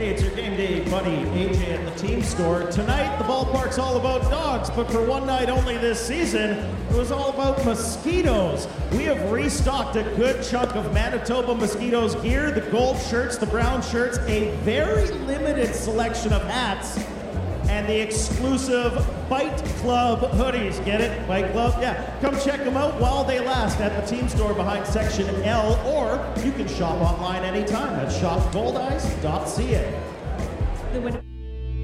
Hey, it's your game day buddy AJ at the Team Store. Tonight, the ballpark's all about dogs, but for one night only this season, it was all about mosquitoes. We have restocked a good chunk of Manitoba Mosquitoes gear, the gold shirts, the brown shirts, a very limited selection of hats, and the exclusive Bite Club hoodies. Get it? Bite Club? Yeah. Come check them out while they last at the Team Store behind Section L, or you can shop online anytime at shopgoldice.ca.